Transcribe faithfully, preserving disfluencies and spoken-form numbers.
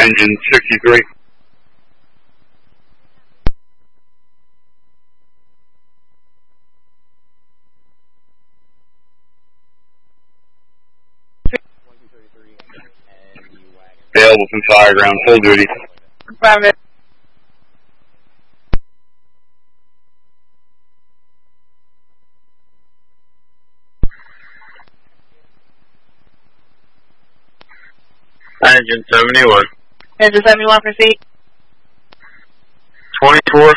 Engine sixty-three. Available from fire ground, full duty. Private. Engine seventy-one. Engine seventy-one, proceed. twenty-four